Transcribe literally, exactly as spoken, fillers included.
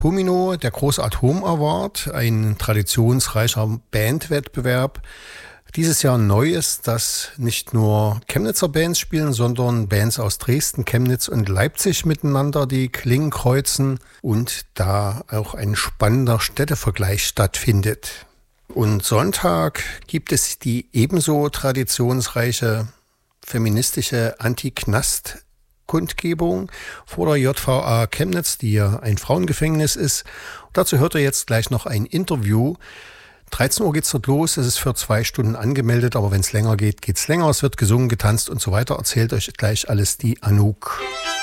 Pumino, der große Atom Award, ein traditionsreicher Bandwettbewerb. Dieses Jahr neu ist, dass nicht nur Chemnitzer Bands spielen, sondern Bands aus Dresden, Chemnitz und Leipzig miteinander die Klingen kreuzen und da auch ein spannender Städtevergleich stattfindet. Und Sonntag gibt es die ebenso traditionsreiche feministische Anti-Knast-Kundgebung vor der J V A Chemnitz, die ja ein Frauengefängnis ist. Dazu hört ihr jetzt gleich noch ein Interview. dreizehn Uhr geht's dort los, es ist für zwei Stunden angemeldet, aber wenn es länger geht, geht's länger. Es wird gesungen, getanzt und so weiter. Erzählt euch gleich alles die Anouk.